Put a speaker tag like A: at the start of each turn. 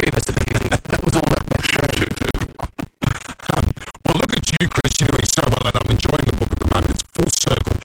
A: three of us at the end. That was all that
B: Well, look at you, Chris. You're doing so well, and I'm enjoying the book at the moment. It's full circle.